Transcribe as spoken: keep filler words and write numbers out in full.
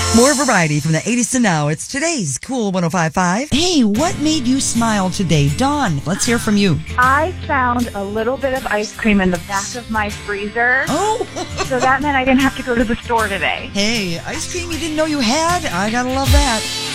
More variety from the eighties to now. It's today's Cool one oh five point five. Hey, what made you smile today? Dawn, let's hear from you. I found a little bit of ice cream in the back of my freezer. Oh. So that meant I didn't have to go to the store today. Hey, ice cream you didn't know you had? I gotta love that.